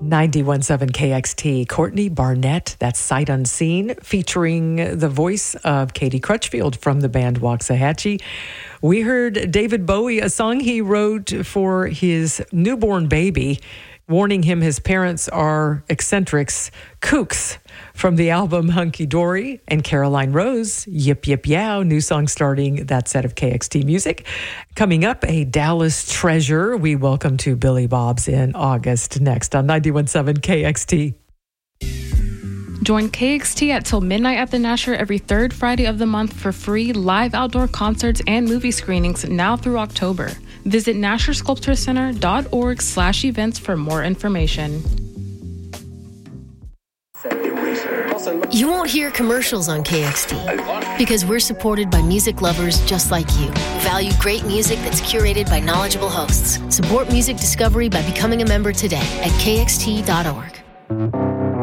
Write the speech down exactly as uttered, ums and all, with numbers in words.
ninety-one point seven K X T, Courtney Barnett, that's Sight Unseen, featuring the voice of Katie Crutchfield from the band Waxahachie. We heard David Bowie, a song he wrote for his newborn baby, warning him his parents are eccentrics, kooks, from the album Hunky Dory, and Caroline Rose, Yip Yip Yow, new song starting that set of K X T music. Coming up, a Dallas treasure we welcome to Billy Bob's in August, next on ninety-one point seven K X T. Join K X T at Till Midnight at the Nasher every third Friday of the month for free live outdoor concerts and movie screenings now through October. Visit nasher sculpture center dot org slash events for more information. You won't hear commercials on K X T because we're supported by music lovers just like you who value great music that's curated by knowledgeable hosts. Support music discovery by becoming a member today at K X T dot org.